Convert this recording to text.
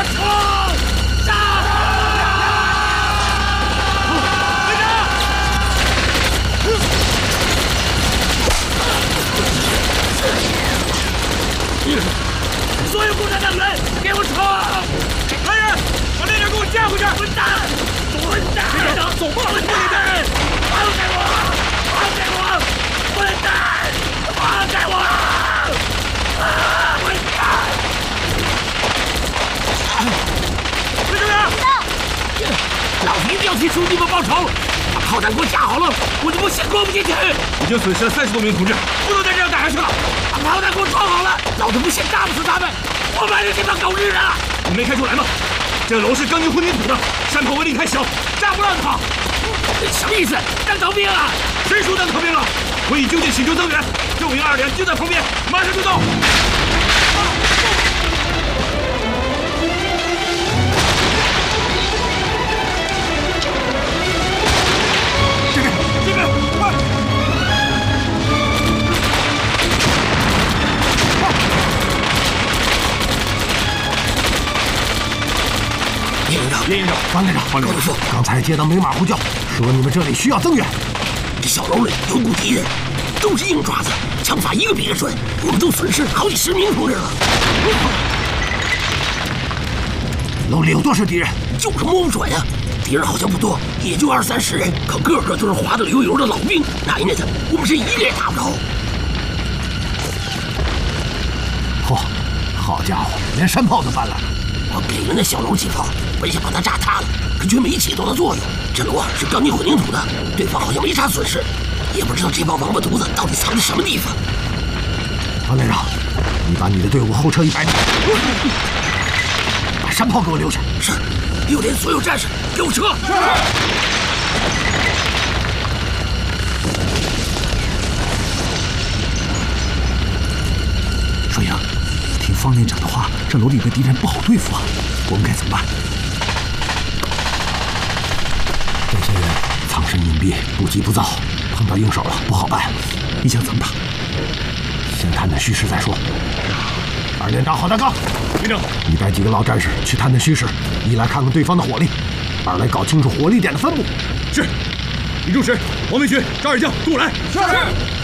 冲！杀！所有共产党员，给我冲！来人，把那人给我架回去！混蛋！混蛋！队长，走吧！混蛋！放开我！放开我！混蛋！放开我！混蛋！队长，老子一定要替兄弟们报仇！把炮弹给我架好了，我就不信过不进去。 已经损失了30多名同志， 不能再这样打下去了！把炮弹给我装好了，老子不信打不死他们！我买的这帮狗日的！ 你没看出来吗？这楼是钢筋混凝土的，山坡威力太小，炸不让跑。 什么意思？当逃兵啊？ 谁说当逃兵了？我已就近请求增援，救营2连就在旁边，马上就到。这边，快！ 叶营长， 方连长，刚才接到没马呼叫，说你们这里需要增援。 这小楼里有股敌人，都是硬爪子，枪法一个比一个准，我们都损失好几10名同志了。 楼里有多少敌人？ 就是摸不准呀。敌人好像不多，也就20、30人，可个个都是滑得溜油的老兵，奶奶的，我们是一个也打不着。 嚯，好家伙，连山炮都搬来了。 我给了那小楼几炮，本想把它炸塌了，可却没起到的作用。这楼啊是钢筋混凝土的，对方好像没啥损失，也不知道这帮王八犊子到底藏在什么地方。 方连长，你把你的队伍后撤100米，把山炮给我留下。 是，6连所有战士给我撤。是。 水英，听方连长的话，这楼里的敌人不好对付啊，我们该怎么办？这些人藏身隐蔽，不急不躁，碰到硬手了不好办。你想怎么打？先探探虚实再说。2连长郝大刚， 连长， 你带几个老战士去探探虚实，一来看看对方的火力，2来搞清楚火力点的分布。 是。李仲实、王文学、张二将，跟我来。 是。